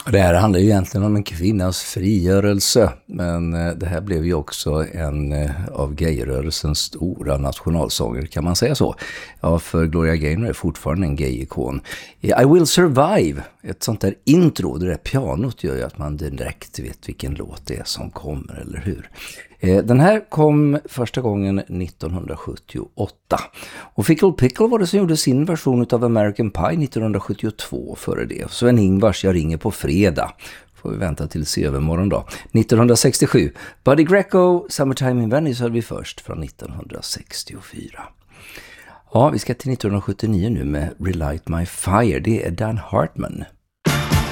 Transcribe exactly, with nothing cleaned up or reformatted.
Det här handlar ju egentligen om en kvinnas frigörelse, men det här blev ju också en av gayrörelsens stora nationalsånger, kan man säga så? Ja, för Gloria Gaynor är fortfarande en gay-ikon. I Will Survive, ett sånt där intro, det där pianot gör ju att man direkt vet vilken låt det är som kommer, eller hur? Den här kom första gången nittonhundrasjuttioåtta. Och Fickle Pickle var det som gjorde sin version av American Pie nittonhundrasjuttiotvå före det. Sven-Ingvars Jag ringer på fredag. Får vi vänta till se övermorgon då. nittonhundrasextiosju. Buddy Greco, Summertime in Venice hade vi först från nittonhundrasextiofyra. Ja, vi ska till nittonhundrasjuttionio nu med Relight My Fire. Det är Dan Hartman.